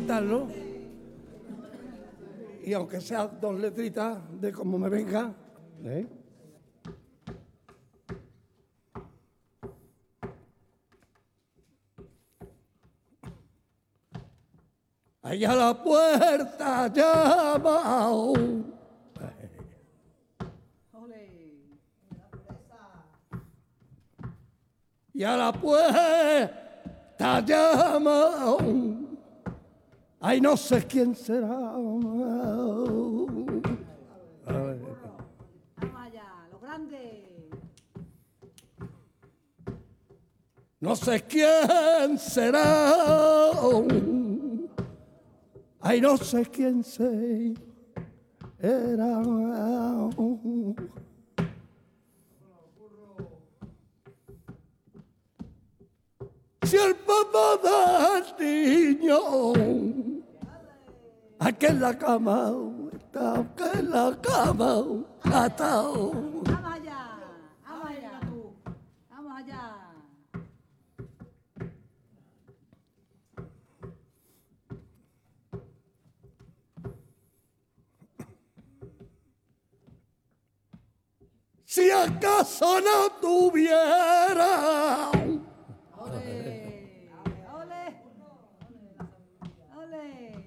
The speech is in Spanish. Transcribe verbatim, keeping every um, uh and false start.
cantarlo. Y aunque sea dos letritas de cómo me venga, ¿eh? Allá a la puerta llama. Y a la puerta llama. Ay, no sé quién será. Vamos allá, lo grande. No sé quién será. Ay, no sé quién será. Si el papá del niño, aquí en la cama, está aquí en la cama, atado. Vamos allá, vamos allá, vamos allá. Si acaso no tuviera. Ole, ole, ole.